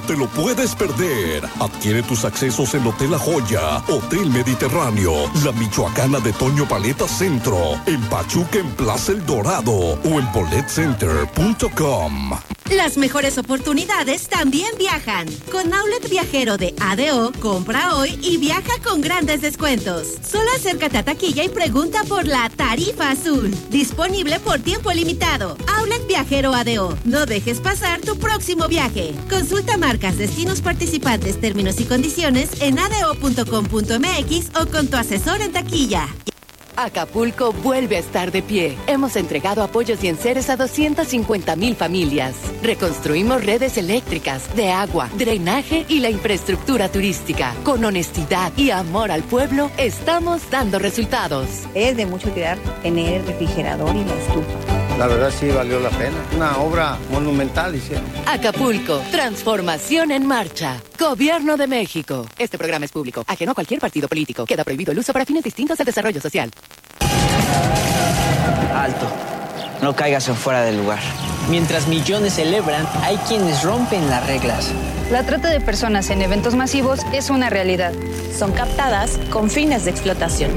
te lo puedes perder. Adquiere tus accesos en Hotel La Joya, Hotel Mediterráneo, La Michoacana de Toño Paleta Centro, en Pachuca en Plaza El Dorado o en boletcenter.com. Las mejores oportunidades también viajan. Con Outlet Viajero de ADO, compra hoy y viaja con grandes descuentos. Solo acércate a taquilla y pregunta por la tarifa azul. Disponible por tiempo limitado. Outlet Viajero ADO. No dejes pasar tu próximo viaje. Consulta marcas, destinos participantes, términos y condiciones en ado.com.mx o con tu asesor en taquilla. Acapulco vuelve a estar de pie. Hemos entregado apoyos y enseres a 250,000 familias. Reconstruimos redes eléctricas, de agua, drenaje y la infraestructura turística. Con honestidad y amor al pueblo, estamos dando resultados. Es de mucha utilidad tener el refrigerador y la estufa. La verdad sí valió la pena. Una obra monumental hicieron. Acapulco, transformación en marcha. Gobierno de México. Este programa es público, ajeno a cualquier partido político. Queda prohibido el uso para fines distintos al desarrollo social. Alto. No caigas en fuera del lugar. Mientras millones celebran, hay quienes rompen las reglas. La trata de personas en eventos masivos es una realidad. Son captadas con fines de explotación.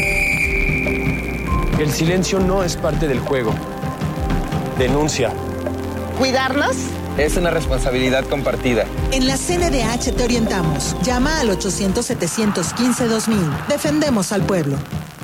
El silencio no es parte del juego. Denuncia. ¿Cuidarnos? Es una responsabilidad compartida. En la CNDH te orientamos. Llama al 800-715-2000. Defendemos al pueblo.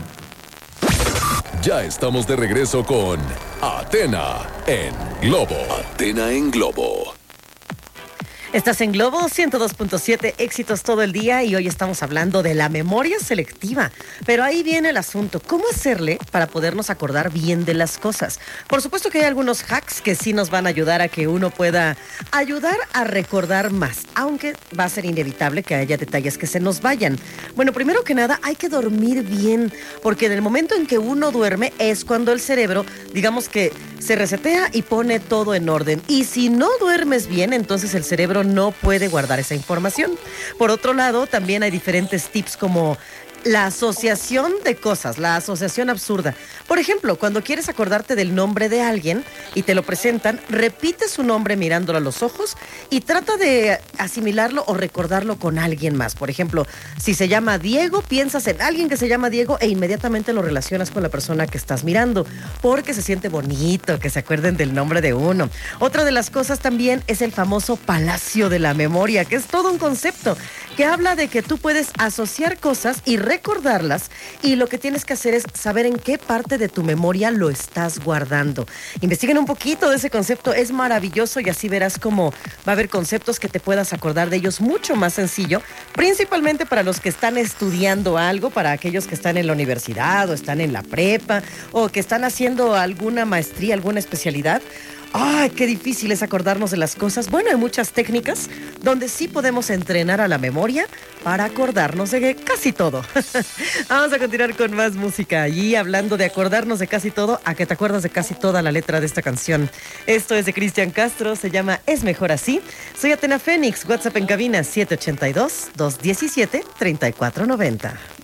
Ya estamos de regreso con Atena en Globo. Atena en Globo. Estás en Globo 102.7, éxitos todo el día, y hoy estamos hablando de la memoria selectiva. Pero ahí viene el asunto, ¿cómo hacerle para podernos acordar bien de las cosas? Por supuesto que hay algunos hacks que sí nos van a ayudar a que uno pueda ayudar a recordar más, aunque va a ser inevitable que haya detalles que se nos vayan. Bueno, primero que nada, hay que dormir bien, porque en el momento en que uno duerme es cuando el cerebro, digamos que se resetea y pone todo en orden. Y si no duermes bien, entonces el cerebro no puede guardar esa información. Por otro lado, también hay diferentes tips como la asociación de cosas, la asociación absurda. Por ejemplo, cuando quieres acordarte del nombre de alguien y te lo presentan, repite su nombre mirándolo a los ojos y trata de asimilarlo o recordarlo con alguien más. Por ejemplo, si se llama Diego, piensas en alguien que se llama Diego e inmediatamente lo relacionas con la persona que estás mirando, porque se siente bonito que se acuerden del nombre de uno. Otra de las cosas también es el famoso Palacio de la Memoria, que es todo un concepto que habla de que tú puedes asociar cosas y recordarlas, y lo que tienes que hacer es saber en qué parte de tu memoria lo estás guardando. Investiguen un poquito de ese concepto, es maravilloso, y así verás cómo va a haber conceptos que te puedas acordar de ellos mucho más sencillo, principalmente para los que están estudiando algo, para aquellos que están en la universidad o están en la prepa o que están haciendo alguna maestría, alguna especialidad. ¡Ay, qué difícil es acordarnos de las cosas! Bueno, hay muchas técnicas donde sí podemos entrenar a la memoria para acordarnos de casi todo. Vamos a continuar con más música. Y hablando de acordarnos de casi todo, ¿a que te acuerdas de casi toda la letra de esta canción? Esto es de Cristian Castro, se llama Es Mejor Así. Soy Atena Fénix, WhatsApp en cabina 782-217-3490.